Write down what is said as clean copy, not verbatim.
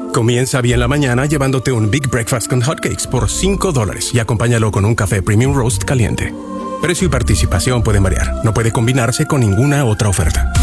Comienza bien la mañana llevándote un Big Breakfast con hotcakes por $5 y acompáñalo con un café Premium Roast caliente. Precio y participación pueden variar. No puede combinarse con ninguna otra oferta.